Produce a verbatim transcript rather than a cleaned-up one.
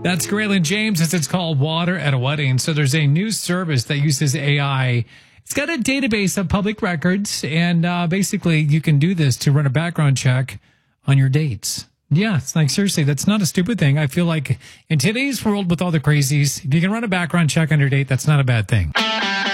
That's Graylin James, as it's called Water at a Wedding. So there's a new service that uses A I. It's got a database of public records, and uh, basically you can do this to run a background check on your dates. Yeah, it's like, seriously, that's not a stupid thing. I feel like in today's world with all the crazies, if you can run a background check on your date, that's not a bad thing.